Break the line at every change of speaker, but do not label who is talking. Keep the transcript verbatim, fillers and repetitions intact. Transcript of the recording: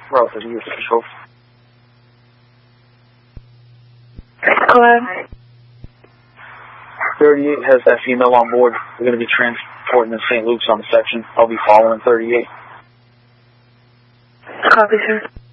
Route thirty-eight official.
Go ahead.
thirty-eight has that female on board. We're going to be transporting to Saint Luke's on the section. I'll be following thirty-eight.
Copy, sir.